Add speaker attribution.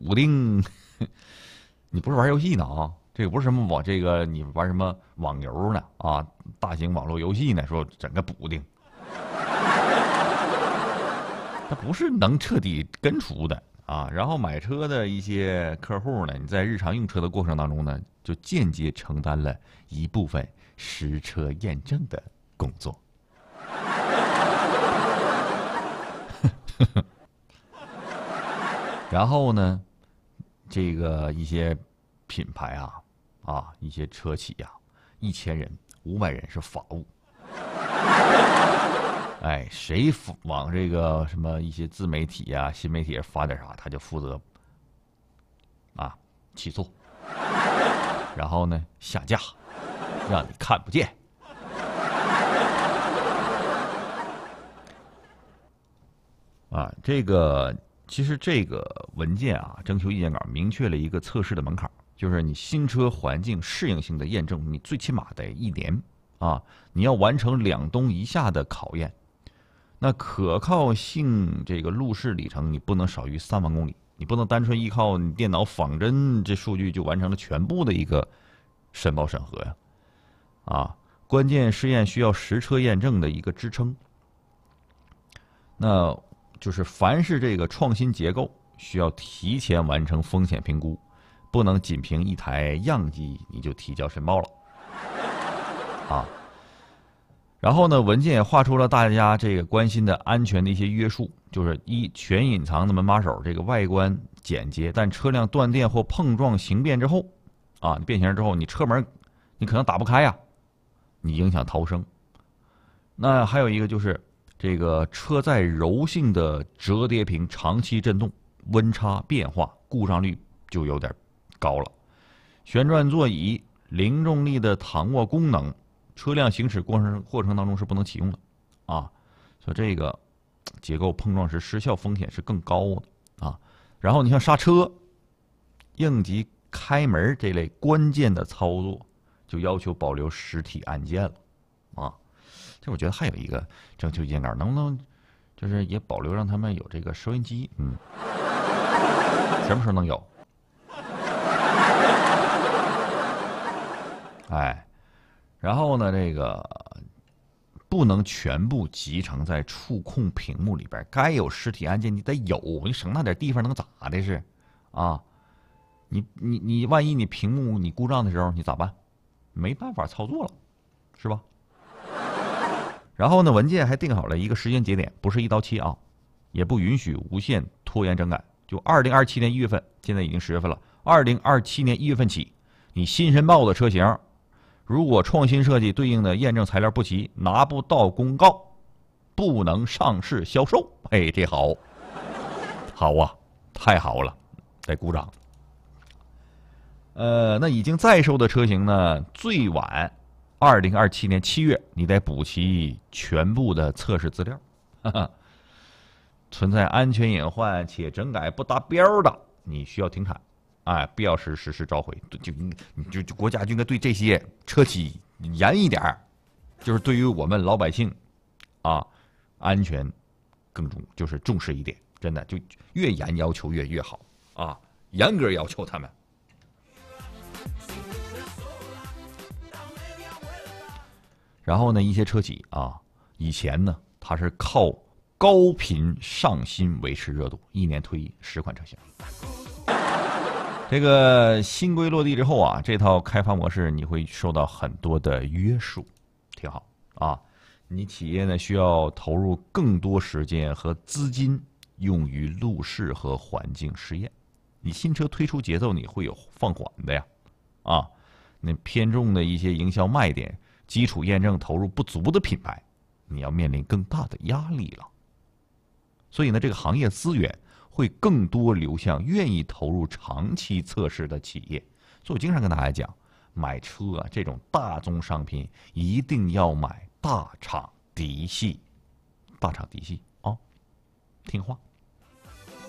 Speaker 1: 补丁，你不是玩游戏呢啊？这个不是什么你玩什么网游呢啊？大型网络游戏呢？说整个补丁，它不是能彻底根除的啊。然后买车的一些客户呢，你在日常用车的过程当中呢，就间接承担了一部分实车验证的工作。然后呢，这个一些品牌一些车企1000人、500人是法务。哎，谁往这个什么一些自媒体新媒体发点啥，他就负责起诉，然后呢下架，让你看不见。其实这个文件征求意见稿明确了一个测试的门槛，就是你新车环境适应性的验证，你最起码得1年你要完成2冬以下的考验。那可靠性这个路试里程你不能少于3万公里，你不能单纯依靠你电脑仿真这数据就完成了全部的一个申报审核呀。关键试验需要实车验证的一个支撑。那就是凡是这个创新结构，需要提前完成风险评估，不能仅凭一台样机你就提交申报了然后呢，文件也画出了大家这个关心的安全的一些约束，就是全隐藏的门把手，这个外观简洁，但车辆断电或碰撞形变之后你变形之后，你车门你可能打不开你影响逃生。那还有一个就是这个车载柔性的折叠屏长期震动，温差变化，故障率就有点高了。旋转座椅、零重力的躺卧功能，车辆行驶过程当中是不能启用的所以这个结构碰撞时失效风险是更高的然后你像刹车、应急开门这类关键的操作，就要求保留实体按键了这我觉得还有一个征求意见稿，能不能就是也保留让他们有这个收音机？什么时候能有？然后呢，这个不能全部集成在触控屏幕里边，该有实体按键你得有，你省那点地方能咋的是你万一你屏幕你故障的时候你咋办？没办法操作了，是吧？然后呢，文件还定好了一个时间节点，不是一刀切也不允许无限拖延整改。就2027年1月份，现在已经10月份了，2027年1月份起，你新申报的车型，如果创新设计对应的验证材料不齐，拿不到公告，不能上市销售。这好太好了，得鼓掌。那已经在售的车型呢，最晚2027年7月，你得补齐全部的测试资料。存在安全隐患且整改不达标的，你需要停产，必要时实施召回。就国家就应该对这些车企严一点，就是对于我们老百姓安全就是重视一点，真的就越严要求越好严格要求他们。然后呢，一些车企以前呢，它是靠高频上新维持热度，1年推10款车型。这个新规落地之后这套开发模式你会受到很多的约束，挺好你企业呢需要投入更多时间和资金用于路试和环境试验。你新车推出节奏你会有放缓的呀那偏重的一些营销卖点、基础验证投入不足的品牌，你要面临更大的压力了。所以呢，这个行业资源会更多流向愿意投入长期测试的企业。所以我经常跟大家讲，买车这种大宗商品一定要买大厂嫡系，听话。